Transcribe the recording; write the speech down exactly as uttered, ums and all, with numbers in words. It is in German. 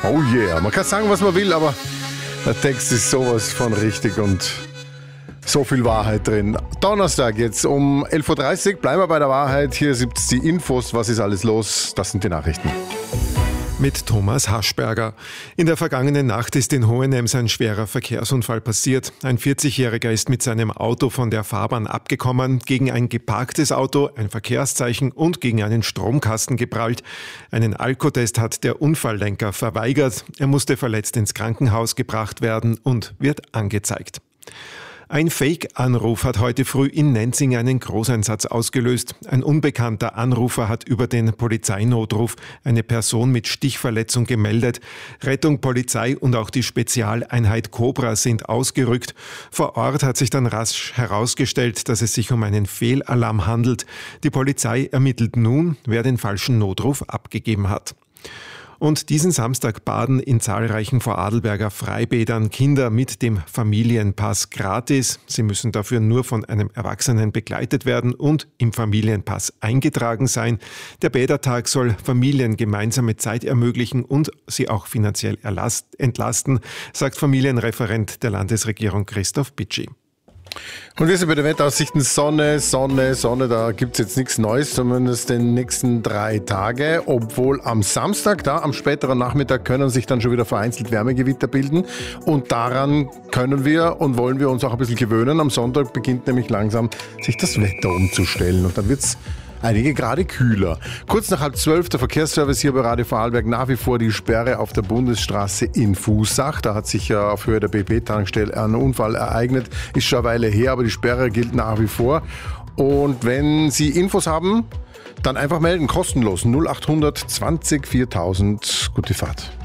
Oh yeah, man kann sagen, was man will, aber der Text ist sowas von richtig und so viel Wahrheit drin. Donnerstag jetzt um elf Uhr dreißig, bleiben wir bei der Wahrheit. Hier gibt es die Infos, was ist alles los, das sind die Nachrichten. Mit Thomas Haschberger. In der vergangenen Nacht ist in Hohenems ein schwerer Verkehrsunfall passiert. Ein vierzigjähriger ist mit seinem Auto von der Fahrbahn abgekommen, gegen ein geparktes Auto, ein Verkehrszeichen und gegen einen Stromkasten geprallt. Einen Alkotest hat der Unfalllenker verweigert. Er musste verletzt ins Krankenhaus gebracht werden und wird angezeigt. Ein Fake-Anruf hat heute früh in Nenzing einen Großeinsatz ausgelöst. Ein unbekannter Anrufer hat über den Polizeinotruf eine Person mit Stichverletzung gemeldet. Rettung, Polizei und auch die Spezialeinheit Cobra sind ausgerückt. Vor Ort hat sich dann rasch herausgestellt, dass es sich um einen Fehlalarm handelt. Die Polizei ermittelt nun, wer den falschen Notruf abgegeben hat. Und diesen Samstag baden in zahlreichen Vorarlberger Freibädern Kinder mit dem Familienpass gratis. Sie müssen dafür nur von einem Erwachsenen begleitet werden und im Familienpass eingetragen sein. Der Bädertag soll Familien gemeinsame Zeit ermöglichen und sie auch finanziell entlasten, sagt Familienreferent der Landesregierung Christoph Bitschi. Und wir sind bei den Wetteraussichten Sonne, Sonne, Sonne, da gibt es jetzt nichts Neues, zumindest den nächsten drei Tage, obwohl am Samstag, da am späteren Nachmittag können sich dann schon wieder vereinzelt Wärmegewitter bilden und daran können wir und wollen wir uns auch ein bisschen gewöhnen. Am Sonntag beginnt nämlich langsam sich das Wetter umzustellen und dann wird es einige Grade kühler. Kurz nach halb zwölf der Verkehrsservice hier bei Radio Vorarlberg, nach wie vor die Sperre auf der Bundesstraße in Fußach. Da hat sich ja auf Höhe der B P-Tankstelle ein Unfall ereignet. Ist schon eine Weile her, aber die Sperre gilt nach wie vor. Und wenn Sie Infos haben, dann einfach melden, kostenlos null acht hundert zwanzig viertausend. Gute Fahrt.